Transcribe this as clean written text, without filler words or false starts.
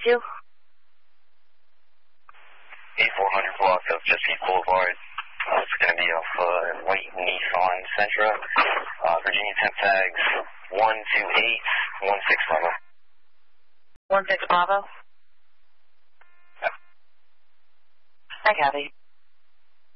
to? 8400 block of Chesapeake Boulevard. It's going to be off white Nissan Sentra. Virginia temp tags 12816 Bravo. 16 Bravo? Yeah. I copy.